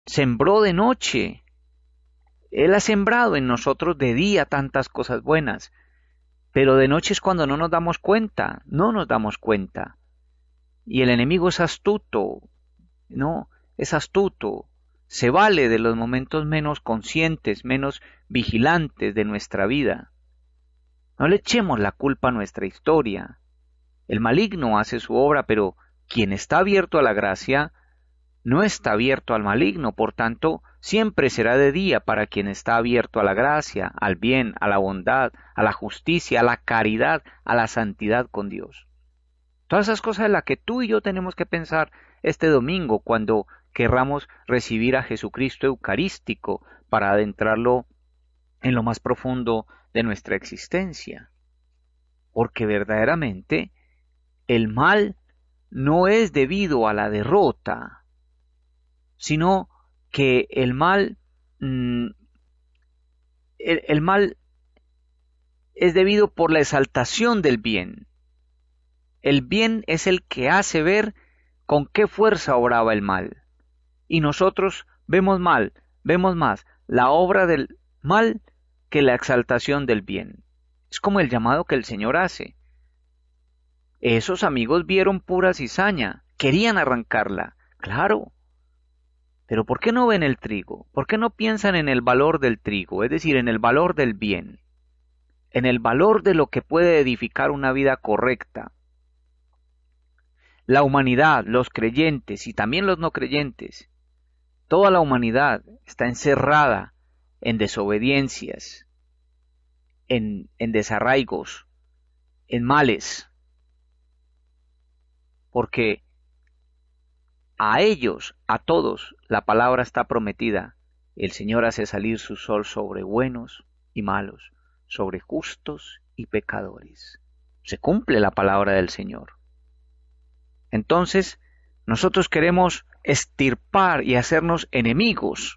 sembró de noche. Él ha sembrado en nosotros de día tantas cosas buenas, pero de noche es cuando no nos damos cuenta, no nos damos cuenta. Y el enemigo es astuto, ¿no? Es astuto, se vale de los momentos menos conscientes, menos vigilantes de nuestra vida. No le echemos la culpa a nuestra historia. El maligno hace su obra, pero quien está abierto a la gracia no está abierto al maligno, por tanto, siempre será de día para quien está abierto a la gracia, al bien, a la bondad, a la justicia, a la caridad, a la santidad con Dios. Todas esas cosas en las que tú y yo tenemos que pensar este domingo cuando querramos recibir a Jesucristo eucarístico para adentrarlo en lo más profundo de nuestra existencia. Porque verdaderamente el mal no es debido a la derrota, sino que mm, el mal es debido por la exaltación del bien. El bien es el que hace ver con qué fuerza obraba el mal. Y nosotros vemos más la obra del mal que la exaltación del bien. Es como el llamado que el Señor hace. Esos amigos vieron pura cizaña, querían arrancarla, claro, pero ¿por qué no ven el trigo? ¿Por qué no piensan en el valor del trigo, es decir, en el valor del bien, en el valor de lo que puede edificar una vida correcta? La humanidad, los creyentes y también los no creyentes, toda la humanidad está encerrada en desobediencias, en desarraigos, en males, porque a ellos, a todos, la palabra está prometida. El Señor hace salir su sol sobre buenos y malos, sobre justos y pecadores. Se cumple la palabra del Señor. Entonces, nosotros queremos extirpar y hacernos enemigos.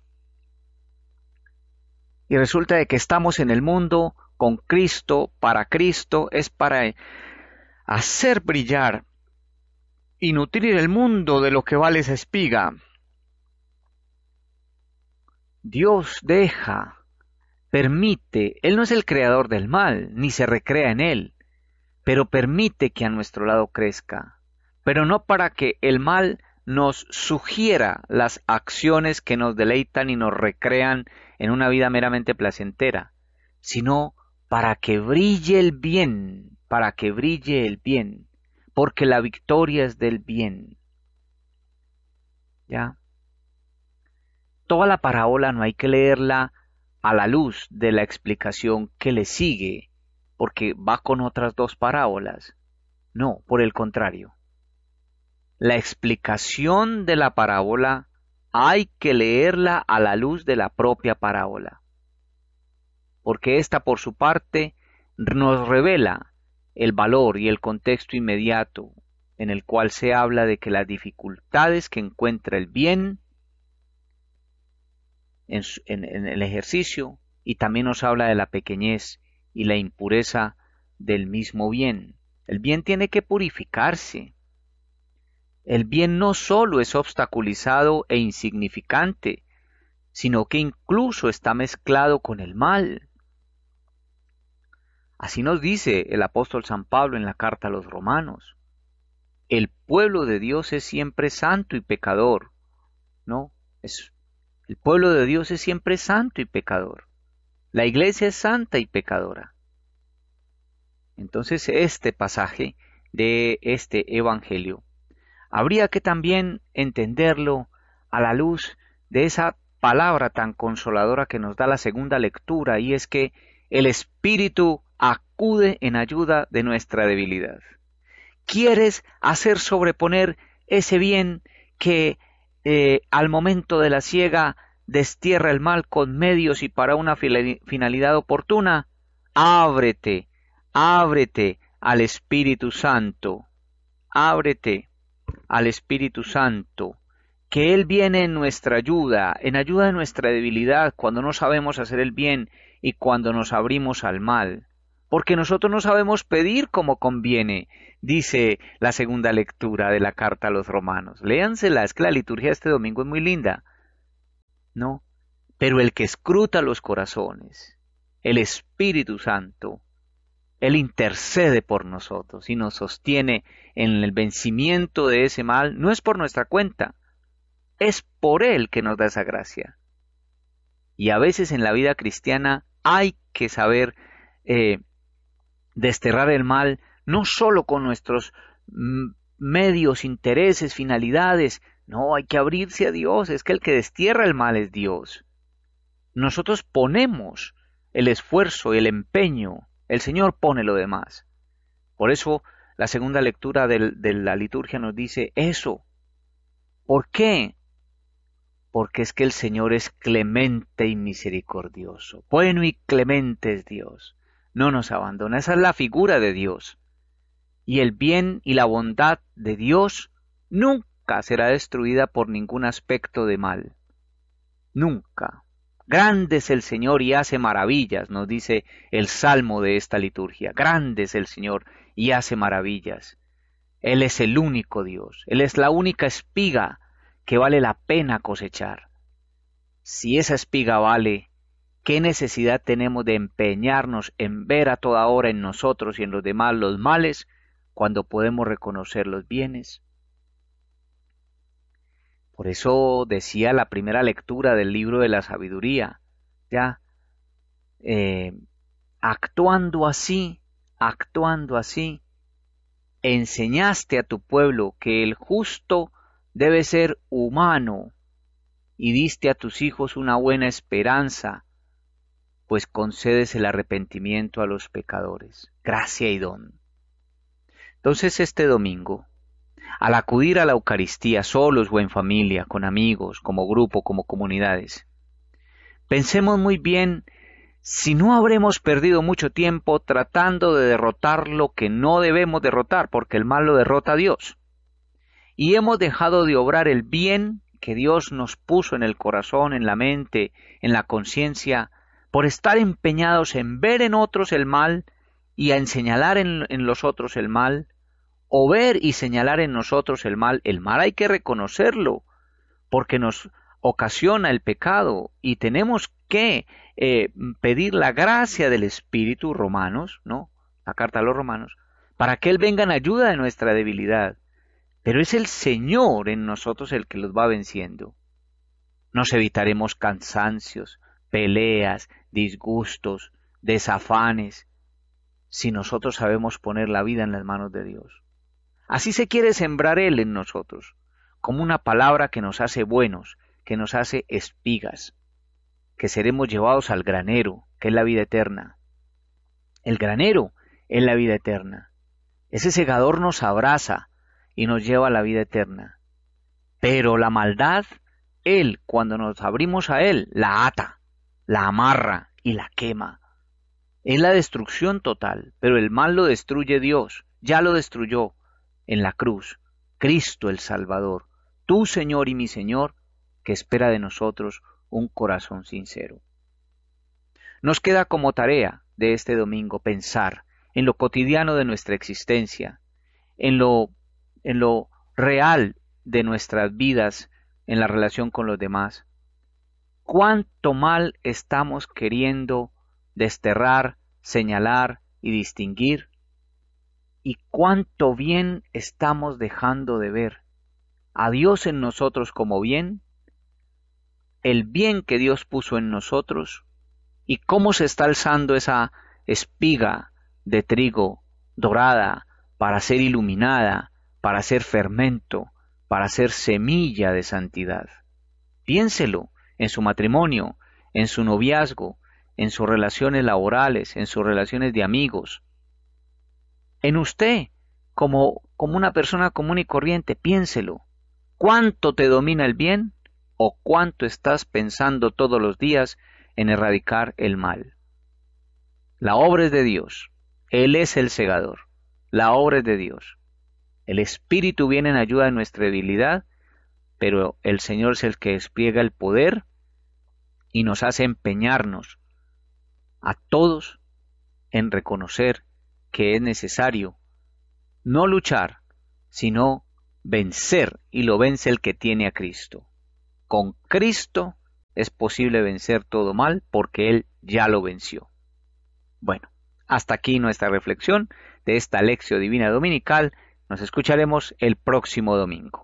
Y resulta de que estamos en el mundo con Cristo, es para hacer brillar y nutrir el mundo de lo que vale esa espiga. Dios deja, permite, Él no es el creador del mal, ni se recrea en él, pero permite que a nuestro lado crezca, pero no para que el mal nos sugiera las acciones que nos deleitan y nos recrean en una vida meramente placentera, sino para que brille el bien, para que brille el bien, porque la victoria es del bien. ¿Ya? Toda la parábola no hay que leerla a la luz de la explicación que le sigue, porque va con otras dos parábolas. No, por el contrario. La explicación de la parábola hay que leerla a la luz de la propia parábola, porque ésta por su parte nos revela el valor y el contexto inmediato en el cual se habla de que las dificultades que encuentra el bien en el ejercicio y también nos habla de la pequeñez y la impureza del mismo bien. El bien tiene que purificarse. El bien no solo es obstaculizado e insignificante, sino que incluso está mezclado con el mal. Así nos dice el apóstol San Pablo en la carta a los Romanos. El pueblo de Dios es siempre santo y pecador, ¿no? El pueblo de Dios es siempre santo y pecador. La iglesia es santa y pecadora. Entonces, este pasaje de este evangelio habría que también entenderlo a la luz de esa palabra tan consoladora que nos da la segunda lectura, y es que el Espíritu acude en ayuda de nuestra debilidad. ¿Quieres hacer sobreponer ese bien que al momento de la siega destierra el mal con medios y para una finalidad oportuna? Ábrete, ábrete al Espíritu Santo, ábrete al Espíritu Santo, que Él viene en nuestra ayuda, en ayuda de nuestra debilidad, cuando no sabemos hacer el bien y cuando nos abrimos al mal. Porque nosotros no sabemos pedir como conviene, dice la segunda lectura de la carta a los romanos. Léansela, es que la liturgia de este domingo es muy linda. ¿no? Pero el que escruta los corazones, el Espíritu Santo, Él intercede por nosotros y nos sostiene en el vencimiento de ese mal, no es por nuestra cuenta, es por Él que nos da esa gracia. Y a veces en la vida cristiana hay que saber desterrar el mal, no solo con nuestros medios, intereses, finalidades, no, hay que abrirse a Dios, es que el que destierra el mal es Dios. Nosotros ponemos el esfuerzo, el empeño, el Señor pone lo demás. Por eso la segunda lectura de la liturgia nos dice eso. ¿Por qué? Porque es que el Señor es clemente y misericordioso. Bueno y clemente es Dios. No nos abandona. Esa es la figura de Dios. Y el bien y la bondad de Dios nunca será destruida por ningún aspecto de mal. Nunca. Grande es el Señor y hace maravillas, nos dice el salmo de esta liturgia. Grande es el Señor y hace maravillas. Él es el único Dios. Él es la única espiga que vale la pena cosechar. Si esa espiga vale, ¿qué necesidad tenemos de empeñarnos en ver a toda hora en nosotros y en los demás los males cuando podemos reconocer los bienes? Por eso decía la primera lectura del libro de la sabiduría, ya, actuando así, enseñaste a tu pueblo que el justo debe ser humano y diste a tus hijos una buena esperanza, pues concedes el arrepentimiento a los pecadores, gracia y don. Entonces este domingo, al acudir a la Eucaristía solos o en familia, con amigos, como grupo, como comunidades, pensemos muy bien si no habremos perdido mucho tiempo tratando de derrotar lo que no debemos derrotar, porque el mal lo derrota Dios. Y hemos dejado de obrar el bien que Dios nos puso en el corazón, en la mente, en la conciencia, por estar empeñados en ver en otros el mal y en señalar en los otros el mal, o ver y señalar en nosotros el mal hay que reconocerlo, porque nos ocasiona el pecado y tenemos que pedir la gracia del Espíritu, Romanos, ¿no? La carta a los Romanos, para que Él venga en ayuda de nuestra debilidad. Pero es el Señor en nosotros el que los va venciendo. Nos evitaremos cansancios, peleas, disgustos, desafanes, si nosotros sabemos poner la vida en las manos de Dios. Así se quiere sembrar Él en nosotros, como una palabra que nos hace buenos, que nos hace espigas, que seremos llevados al granero, que es la vida eterna. El granero es la vida eterna. Ese segador nos abraza y nos lleva a la vida eterna. Pero la maldad, Él, cuando nos abrimos a Él, la ata, la amarra y la quema. Es la destrucción total, pero el mal lo destruye Dios, ya lo destruyó en la cruz, Cristo el Salvador, tu Señor y mi Señor, que espera de nosotros un corazón sincero. Nos queda como tarea de este domingo pensar en lo cotidiano de nuestra existencia, en lo real de nuestras vidas, en la relación con los demás. ¿Cuánto mal estamos queriendo desterrar, señalar y distinguir? ¿Y cuánto bien estamos dejando de ver? ¿A Dios en nosotros como bien? ¿El bien que Dios puso en nosotros? ¿Y cómo se está alzando esa espiga de trigo dorada para ser iluminada, para ser fermento, para ser semilla de santidad? Piénselo en su matrimonio, en su noviazgo, en sus relaciones laborales, en sus relaciones de amigos. En usted, como una persona común y corriente, piénselo. ¿Cuánto te domina el bien o cuánto estás pensando todos los días en erradicar el mal? La obra es de Dios. Él es el segador. La obra es de Dios. El Espíritu viene en ayuda de nuestra debilidad, pero el Señor es el que despliega el poder y nos hace empeñarnos a todos en reconocer que es necesario no luchar, sino vencer, y lo vence el que tiene a Cristo. Con Cristo es posible vencer todo mal porque Él ya lo venció. Bueno, hasta aquí nuestra reflexión de esta Lección Divina Dominical. Nos escucharemos el próximo domingo.